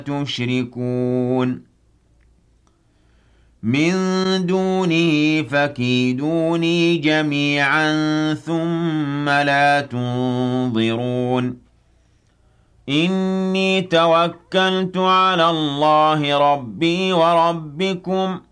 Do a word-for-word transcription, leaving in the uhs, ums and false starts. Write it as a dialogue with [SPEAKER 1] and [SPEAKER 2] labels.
[SPEAKER 1] تشركون من دونه فكيدوني جميعا ثم لا تنظرون إني توكلت على الله ربي وربكم